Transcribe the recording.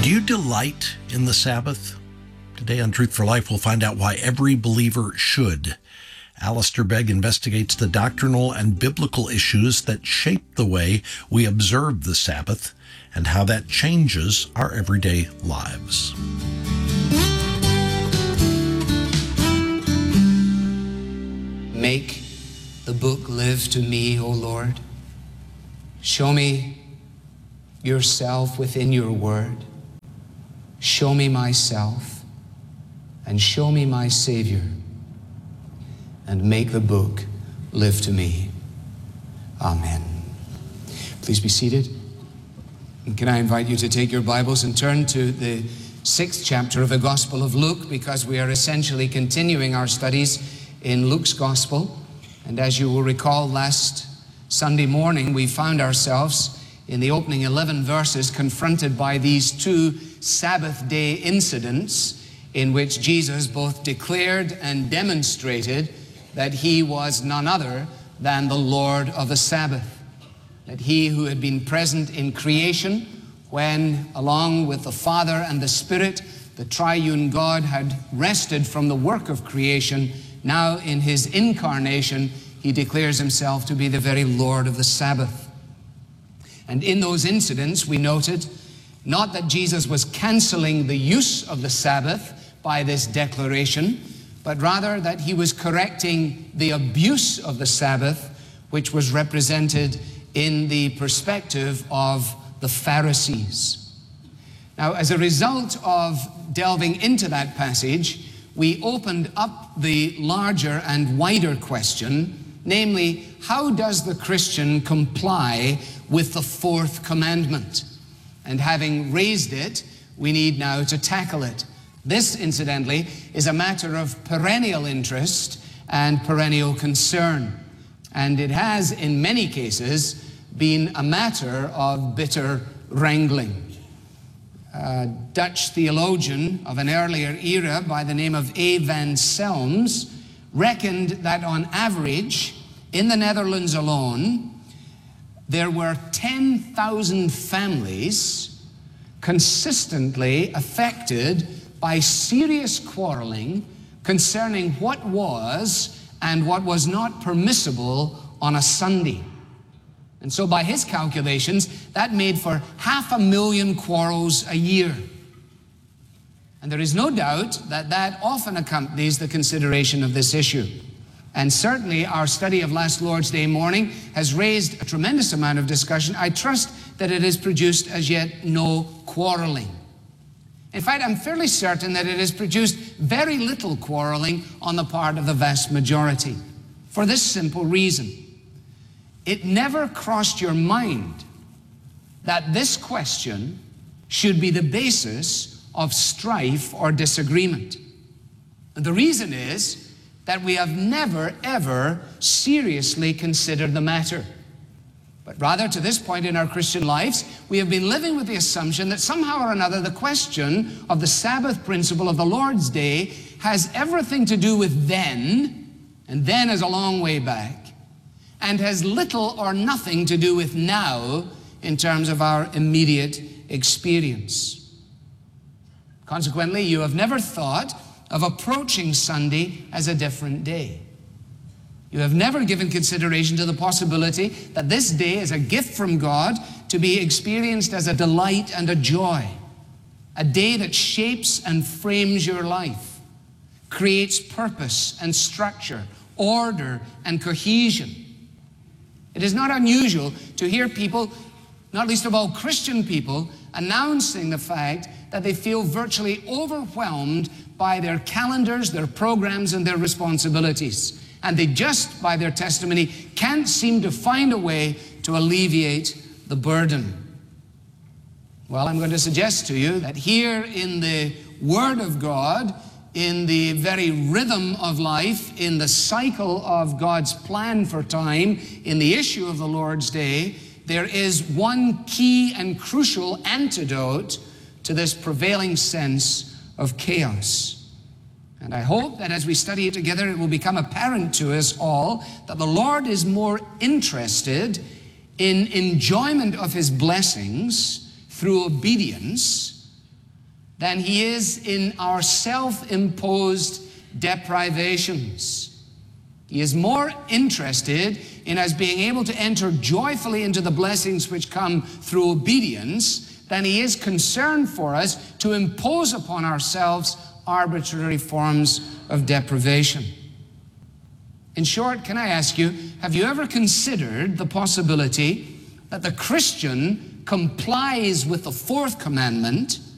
Do you delight in the Sabbath? Today on Truth for Life, we'll find out why every believer should. Alistair Begg investigates the doctrinal and biblical issues that shape the way we observe the Sabbath and how that changes our everyday lives. Make the book live to me, O Lord. Show me yourself within your word. Show me myself and show me my Savior, and make the book live to me. Amen. Please be seated. And can I invite you to take your Bibles and turn to the 6th chapter of the Gospel of Luke, because we are essentially continuing our studies in Luke's Gospel. And as you will recall, last Sunday morning we found ourselves in the opening 11 verses confronted by these two Sabbath day incidents in which Jesus both declared and demonstrated that he was none other than the Lord of the Sabbath. That he who had been present in creation when, along with the Father and the Spirit, the triune God had rested from the work of creation, now in his incarnation, he declares himself to be the very Lord of the Sabbath. And in those incidents, we noted not that Jesus was canceling the use of the Sabbath by this declaration, but rather that he was correcting the abuse of the Sabbath, which was represented in the perspective of the Pharisees. Now, as a result of delving into that passage, we opened up the larger and wider question, namely, how does the Christian comply with the fourth commandment? And having raised it, we need now to tackle it. This, incidentally, is a matter of perennial interest and perennial concern. And it has, in many cases, been a matter of bitter wrangling. A Dutch theologian of an earlier era by the name of A. van Selms reckoned that on average, in the Netherlands alone, there were 10,000 families consistently affected by serious quarreling concerning what was and what was not permissible on a Sunday. And so by his calculations, that made for 500,000 quarrels a year. And there is no doubt that that often accompanies the consideration of this issue. And certainly our study of last Lord's Day morning has raised a tremendous amount of discussion. I trust that it has produced as yet no quarreling. In fact, I'm fairly certain that it has produced very little quarreling on the part of the vast majority, for this simple reason. It never crossed your mind that this question should be the basis of strife or disagreement. And the reason is that we have never, ever seriously considered the matter. But rather, to this point in our Christian lives, we have been living with the assumption that somehow or another the question of the Sabbath principle of the Lord's Day has everything to do with then, and then is a long way back, and has little or nothing to do with now in terms of our immediate experience. Consequently, you have never thought of approaching Sunday as a different day. You have never given consideration to the possibility that this day is a gift from God to be experienced as a delight and a joy, a day that shapes and frames your life, creates purpose and structure, order and cohesion. It is not unusual to hear people, not least of all Christian people, announcing the fact that they feel virtually overwhelmed by their calendars, their programs, and their responsibilities. And they just, by their testimony, can't seem to find a way to alleviate the burden. Well, I'm going to suggest to you that here in the Word of God, in the very rhythm of life, in the cycle of God's plan for time, in the issue of the Lord's Day, there is one key and crucial antidote to this prevailing sense of chaos. And I hope that as we study it together, it will become apparent to us all that the Lord is more interested in enjoyment of His blessings through obedience than he is in our self-imposed deprivations. He is more interested in us being able to enter joyfully into the blessings which come through obedience than he is concerned for us to impose upon ourselves arbitrary forms of deprivation. In short, can I ask you, have you ever considered the possibility that the Christian complies with the fourth commandment